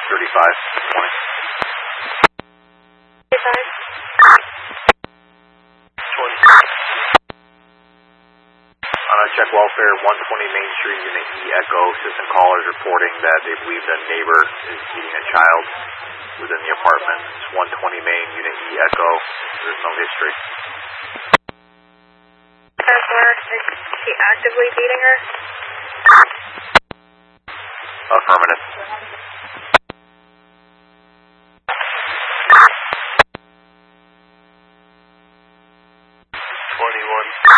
35. Morning. 35. 20. Check welfare, 120 Main Street, Unit E Echo. System callers reporting that they believe the neighbor is beating a child within the apartment. It's 120 Main, Unit E Echo. There's no history. Is he actively beating her? Affirmative. 21.